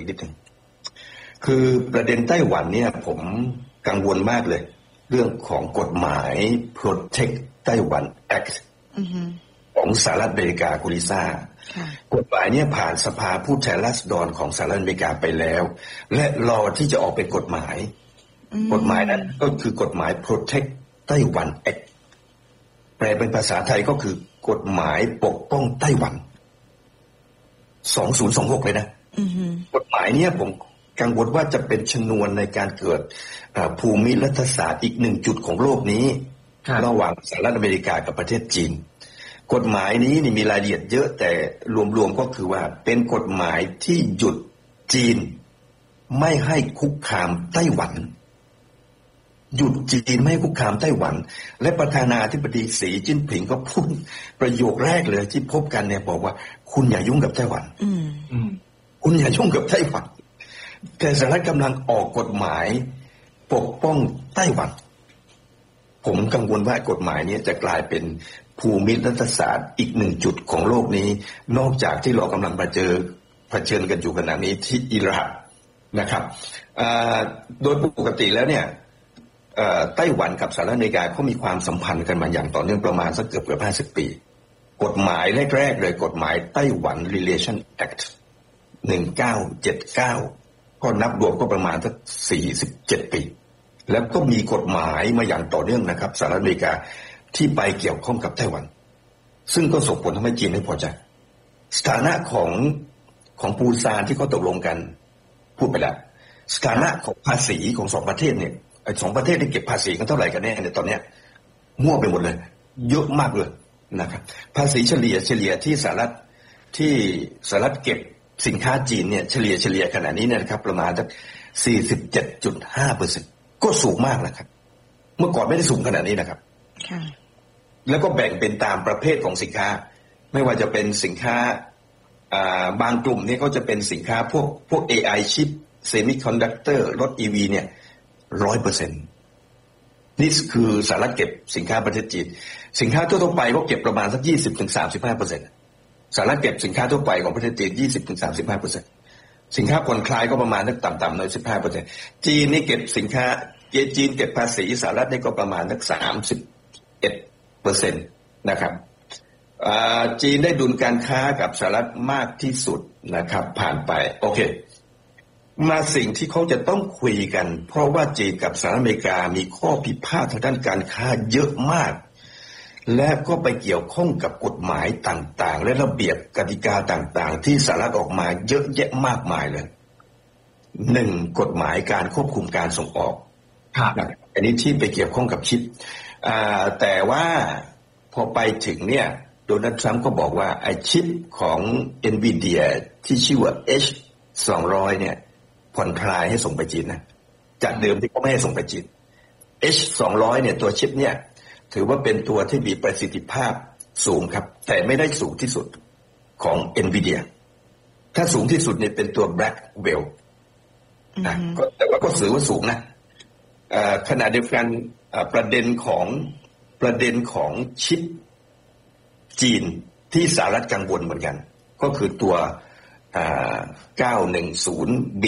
นิดนึงคือประเด็นไต้หวันเนี่ยผมกังวลมากเลยเรื่องของกฎหมาย Protect Taiwan Act ของสหรัฐอเมริกาคุณลิซ่ากฎหมายเนี่ยผ่านสภาผู้แทนราษฎรของสหรัฐอเมริกาไปแล้วและรอที่จะออกเป็นกฎหมายนั้นก็คือกฎหมาย Protect Taiwan Act แปลเป็นภาษาไทยก็คือกฎหมายปกป้องไต้หวัน2026เลยนะกฎหมายเนี่ยผมกังวลว่าจะเป็นชนวนในการเกิดภูมิรัฐศาสตร์อีกหนึ่งจุดของโลกนี้ระหว่างสหรัฐอเมริกากับประเทศจีนกฎหมายนี้นี่มีรายละเอียดเยอะแต่รวมๆก็คือว่าเป็นกฎหมายที่หยุดจีนไม่ให้คุกคามไต้หวันหยุดจีนไม่ให้คุกคามไต้หวันและประธานาธิบดีสีจิ้นผิงก็พูดประโยคแรกเลยที่พบกันเนี่ยบอกว่าคุณอย่ายุ่งกับไต้หวันคุณอย่ายุ่งกับไต้หวันแต่สหรัฐกำลังออกกฎหมายปกป้องไต้หวันผมกังวลว่ากฎหมายนี้จะกลายเป็นภูมิรัฐศาสตร์อีกหนึ่งจุดของโลกนี้นอกจากที่เรากำลังเผชิญกันอยู่ขณะนี้ที่อิรักนะครับโดยปกติแล้วเนี่ยไต้หวันกับสหรัฐอเมริกาเขามีความสัมพันธ์กันมาอย่างต่อเนื่องประมาณสักเกือบ50 ปีกฎหมายแรกๆเลยกฎหมายไต้หวัน Relation Act 1979ก็นับรวมก็ประมาณสัก47 ปีแล้วก็มีกฎหมายมาอย่างต่อเนื่องนะครับสหรัฐอเมริกาที่ไปเกี่ยวข้องกับไต้หวันซึ่งก็ส่งผลทำให้จีนไม่พอใจสถานะของปูซานที่เขาตกลงกันพูดไปแล้วสถานะของภาษีของสองประเทศเนี่ยสองประเทศที่เก็บภาษีกันเท่าไหร่กันแน่เนี่ยตอนเนี้ยมั่วไปหมดเลยเยอะมากเลยนะครับภาษีเฉลี่ยที่สหรัฐเก็บสินค้าจีนเนี่ยเฉลี่ยขณะนี้เนี่ยนะครับประมาณสัก 47.5% ก็สูงมากนะครับเมื่อก่อนไม่ได้สูงขนาดนี้นะครับแล้วก็แบ่งเป็นตามประเภทของสินค้าไม่ว่าจะเป็นสินค้าบางกลุ่มนี่ก็จะเป็นสินค้าพวก AI ชิปเซมิคอนดักเตอร์รถ EV เนี่ย 100% นี่คือสหรัฐเก็บสินค้าประเทศจีนสินค้าทั่วไปก็เก็บประมาณสัก 20-35% สหรัฐเก็บสินค้าทั่วไปของประเทศจีน 20-35% สินค้าผ่อนคลายก็ประมาณสักต่ำๆหน่อย 15% จีนนี่เก็บสินค้าจีนเก็บภาษีสหรัฐนี่ก็ประมาณสัก 31% นะครับจีนได้ดุลการค้ากับสหรัฐมากที่สุดนะครับผ่านไปโอเคมาสิ่งที่เขาจะต้องคุยกันเพราะว่าจีนกับสหรัฐอเมริกามีข้อพิพาททางด้านการค้าเยอะมากและก็ไปเกี่ยวข้องกับกฎหมายต่างๆและระเบียบกติกาต่างๆที่สหรัฐออกมาเยอะแยะมากมายเลย1กฎหมายการควบคุมการส่งออกอันนี้ที่ไปเกี่ยวข้องกับชิปแต่ว่าพอไปถึงเนี่ยโดนัลด์ทรัมป์ก็บอกว่าไอ้ชิปของ NVIDIA ที่ชื่อว่า H200 เนี่ยผ่อนคลายให้ส่งไปจีนนะจากเดิมที่เขาไม่ให้ส่งไปจีน H200 เนี่ยตัวชิปเนี่ยถือว่าเป็นตัวที่มีประสิทธิภาพสูงครับแต่ไม่ได้สูงที่สุดของ NVIDIA ถ้าสูงที่สุดเนี่ยเป็นตัว Blackwell นะแต่ว่าก็ถือว่าสูงนะขณะเดียวกันประเด็นของชิปจีนที่สหรัฐกังวลเหมือนกันก็คือตัว910B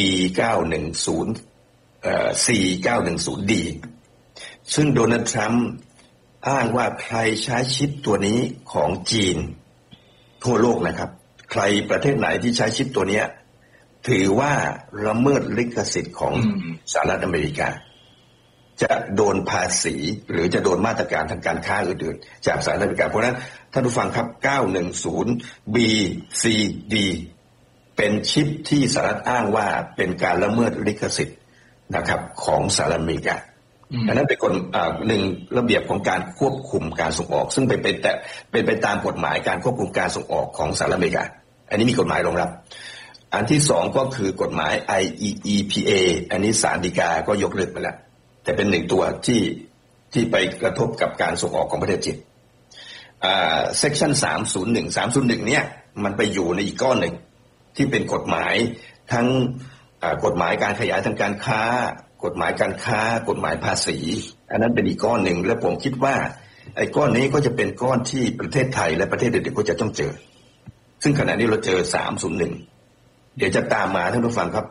910C 910D ซึ่งโดนัลด์ทรัมป์อ้างว่าใครใช้ชิปตัวนี้ของจีนทั่วโลกนะครับใครประเทศไหนที่ใช้ชิปตัวนี้ถือว่าละเมิดลิขสิทธิ์ของสหรัฐอเมริกาจะโดนภาษีหรือจะโดนมาตรการทางการค้าอื่นๆจากสหรัฐอเมริกาเพราะฉะนั้นท่านผู้ฟังครับ 910BCD เป็นชิปที่สหรัฐอ้างว่าเป็นการละเมิดลิขสิทธิ์นะครับของสหรัฐอเมริกาอันนั้นเป็นหนึ่งระเบียบของการควบคุมการส่งออกซึ่งเป็นไปตามกฎหมายการควบคุมการส่งออกของสหรัฐอเมริกาอันนี้มีกฎหมายรองรับอันที่สองก็คือกฎหมาย IEEPA อันนี้ศาลฎีกาก็ยกเลิกไปแล้วแต่เป็นหนึ่งตัวที่ไปกระทบกับการส่งออกของประเทศจีนsection 301เนี่ยมันไปอยู่ในอีกก้อนหนึ่งที่เป็นกฎหมายทั้งกฎหมายการขยายทางการค้ากฎหมายการค้ากฎหมายภาษีอันนั้นเป็นอีกก้อนหนึ่งและผมคิดว่าไอ้ก้อนนี้ก็จะเป็นก้อนที่ประเทศไทยและประเทศอื่นๆก็จะต้องเจอซึ่งขณะนี้เราเจอ301เดี๋ยวจะตามมาท่านผู้ฟังครับ